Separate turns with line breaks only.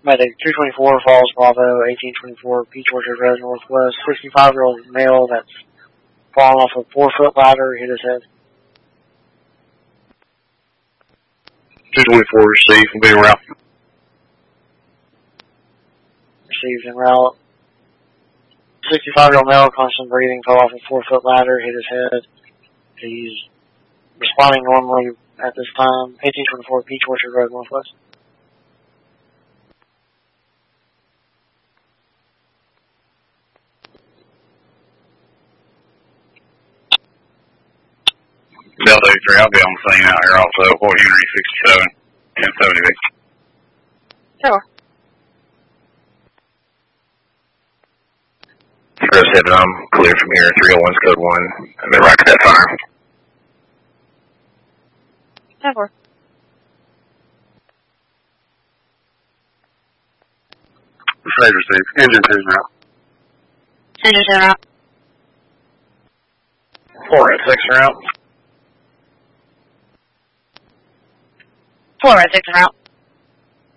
Medic 224 Falls Bravo 1824 Peach Orchard Road Northwest. 65-year-old male that's fallen off a 4-foot ladder, hit his head.
224 received and being route.
Received en route. 65-year-old male, constant breathing, fell off a 4-foot ladder, hit his head. He's responding normally at this time. 1824 Peach Orchard Road Northwest.
Delta 83, I'll be on the scene out here also. Fort Henry 67, 1070.
Sure.
Chris said I'm clear from here, 301's code 1, and then right to that fire.
Sure.
Phase received. Engine 2's route.
Engine 2 route.
486 route.
4 at 6 route.